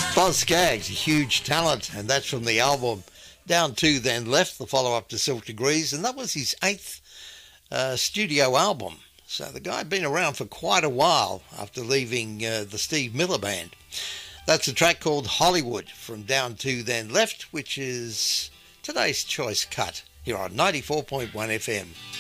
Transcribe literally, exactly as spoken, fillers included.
Boz Scaggs, a huge talent, and that's from the album Down To Then Left, the follow-up to Silk Degrees, and that was his eighth uh, studio album. So the guy had been around for quite a while after leaving uh, the Steve Miller Band. That's a track called Hollywood from Down To Then Left, which is today's choice cut here on ninety-four point one F M.